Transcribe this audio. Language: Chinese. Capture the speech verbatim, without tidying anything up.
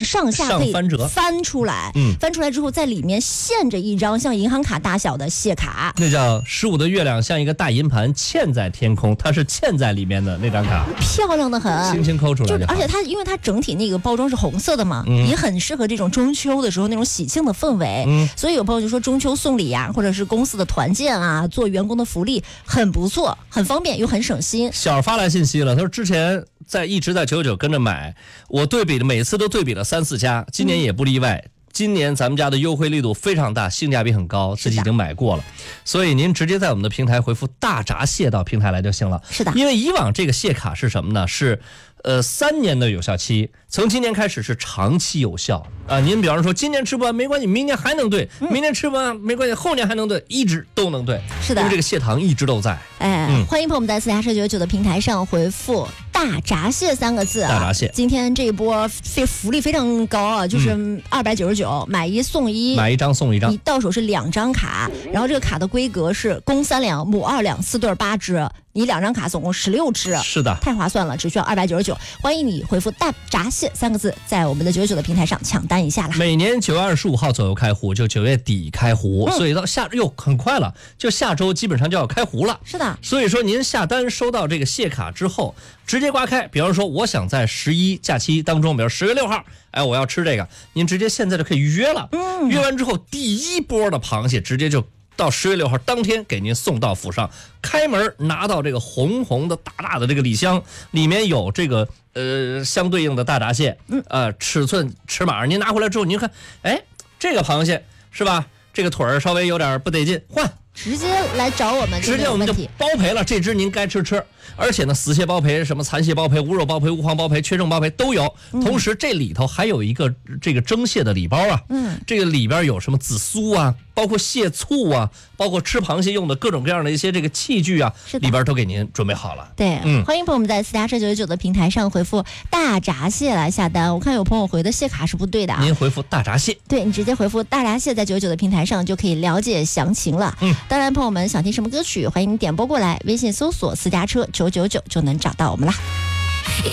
上下可以翻折翻出来， 嗯， 翻出来之后在里面现着一张像银行卡大小的谢卡， 那叫十五的月亮像一个大银盘嵌在天空，它是嵌在里面的那张卡， 漂亮的很， 轻轻抠出来就好。 就而且它因为它整体那个包装是红色的嘛， 嗯、 也很适合这种中秋的时候那种喜庆的氛围。 嗯， 所以有朋友就说中秋送礼啊，或者是公司的团建啊，做员工的福利很不错，很方便又很省心。 小儿发来信息了，他说之前在一直在九九跟着买，我对比的每次都对比了三四家，今年也不例外。嗯，今年咱们家的优惠力度非常大，性价比很高，自己已经买过了，所以您直接在我们的平台回复大闸蟹到平台来就行了。 是的， 因为以往这个蟹卡是什么呢？是呃三年的有效期，从今年开始是长期有效啊。您比方说今年吃不完没关系，明年还能兑，明年吃不完没关系，后年还能兑，一直都能兑。 是的， 因为这个蟹糖一直都在。 哎， 嗯、 欢迎朋友们在私家车九九九的平台上回复大闸蟹三个字啊！ 大闸蟹， 今天这一波非福利非常高啊，就是二百九十九买一送一， 买一张送一张， 你到手是两张卡，然后这个卡的规格是公三两母二两四对八只，你两张卡总共十六只， 是的， 太划算了，只需要二百九十九。欢迎你回复大闸蟹三个字，在我们的九九九的平台上抢单一下啦。 每年九月二十五号左右开壶，就九月底开壶， 嗯、 所以到下又很快了，就下周基本上就要开壶了。 是的， 所以说您下单收到这个蟹卡之后，直接刮开，比方说我想在十一假期当中，比如十月六号，哎，我要吃这个，您直接现在就可以预约了。 嗯， 约完之后，第一波的螃蟹直接就到十月六号当天给您送到府上，开门拿到这个红红的大大的这个礼箱，里面有这个呃相对应的大闸蟹，呃尺寸尺码，您拿回来之后，您看，哎，这个螃蟹是吧？这个腿儿稍微有点不得劲，换。 直接来找我们， 直接我们就包赔了，这只您该吃吃。而且呢，死蟹包赔、什么残蟹包赔、无肉包赔、无黄包赔、缺正包赔都有。 嗯、 同时，这里头还有一个这个蒸蟹的礼包啊， 嗯， 这个里边有什么紫苏啊，包括蟹醋啊，包括吃螃蟹用的各种各样的一些这个器具啊，里边都给您准备好了。 对，嗯，欢迎朋友们在私家车九九九的平台上回复大闸蟹来下单。我看有朋友回的蟹卡是不对的啊， 您回复大闸蟹， 对你直接回复大闸蟹，在九九九的平台上就可以了解详情了。 嗯， 当然，朋友们想听什么歌曲，欢迎你点播过来，微信搜索私家车九九九就能找到我们啦。